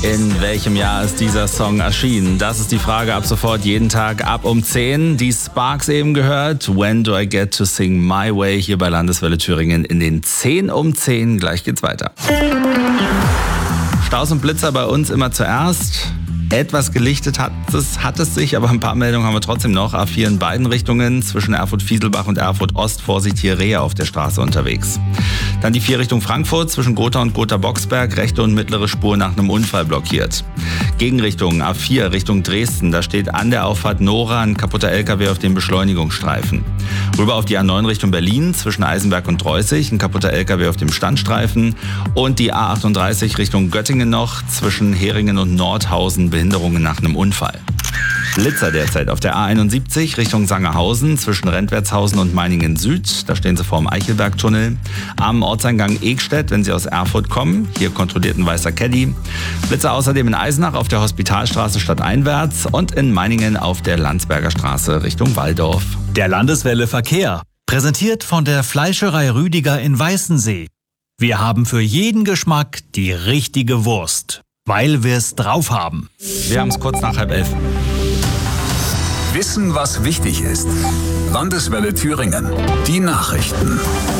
In welchem Jahr ist dieser Song erschienen? Das ist die Frage ab sofort, jeden Tag ab um 10. Die Sparks eben gehört. When do I get to sing my way? Hier bei Landeswelle Thüringen in den 10 um 10. Gleich geht's weiter. Staus und Blitzer bei uns immer zuerst. Etwas gelichtet hat es sich, aber ein paar Meldungen haben wir trotzdem noch. A4 in beiden Richtungen, zwischen Erfurt-Fieselbach und Erfurt-Ost. Vorsicht, hier Rehe auf der Straße unterwegs. Dann die 4 Richtung Frankfurt, zwischen Gotha und Gotha-Boxberg. Rechte und mittlere Spur nach einem Unfall blockiert. Gegenrichtung A4 Richtung Dresden. Da steht an der Auffahrt Nora ein kaputter LKW auf dem Beschleunigungsstreifen. Rüber auf die A9 Richtung Berlin, zwischen Eisenberg und Dreußig. Ein kaputter LKW auf dem Standstreifen. Und die A38 Richtung Göttingen noch, zwischen Heringen und Nordhausen. Behinderungen nach einem Unfall. Blitzer derzeit auf der A71 Richtung Sangerhausen zwischen Rentwertshausen und Meiningen Süd. Da stehen sie vor dem Eichelbergtunnel. Am Ortseingang Egstedt, wenn Sie aus Erfurt kommen. Hier kontrolliert ein weißer Caddy. Blitzer außerdem in Eisenach auf der Hospitalstraße stadteinwärts und in Meiningen auf der Landsberger Straße Richtung Walldorf. Der Landeswelle Verkehr. Präsentiert von der Fleischerei Rüdiger in Weißensee. Wir haben für jeden Geschmack die richtige Wurst. Weil wir es drauf haben. Wir haben es kurz nach 10:30. Wissen, was wichtig ist. Landeswelle Thüringen. Die Nachrichten.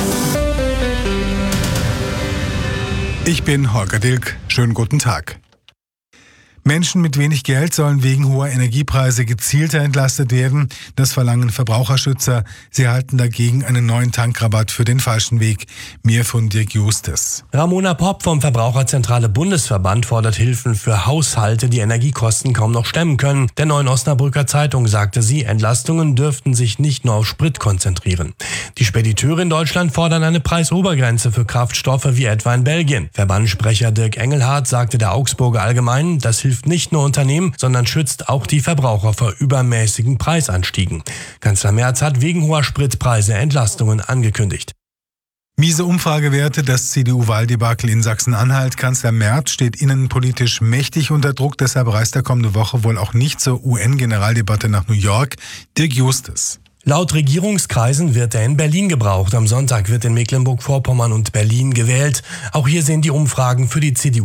Ich bin Holger Dilk. Schönen guten Tag. Menschen mit wenig Geld sollen wegen hoher Energiepreise gezielter entlastet werden. Das verlangen Verbraucherschützer. Sie halten dagegen einen neuen Tankrabatt für den falschen Weg. Mehr von Dirk Justes. Ramona Popp vom Verbraucherzentrale Bundesverband fordert Hilfen für Haushalte, die Energiekosten kaum noch stemmen können. Der Neuen Osnabrücker Zeitung sagte sie, Entlastungen dürften sich nicht nur auf Sprit konzentrieren. Die Spediteure in Deutschland fordern eine Preisobergrenze für Kraftstoffe wie etwa in Belgien. Verbandssprecher Dirk Engelhardt sagte der Augsburger Allgemeinen, das hilft nicht nur Unternehmen, sondern schützt auch die Verbraucher vor übermäßigen Preisanstiegen. Kanzler Merz hat wegen hoher Spritpreise Entlastungen angekündigt. Miese Umfragewerte, das CDU-Wahldebakel in Sachsen-Anhalt. Kanzler Merz steht innenpolitisch mächtig unter Druck, deshalb reist er kommende Woche wohl auch nicht zur UN-Generaldebatte nach New York. Dirk Justes. Laut Regierungskreisen wird er in Berlin gebraucht. Am Sonntag wird in Mecklenburg-Vorpommern und Berlin gewählt. Auch hier sehen die Umfragen für die CDU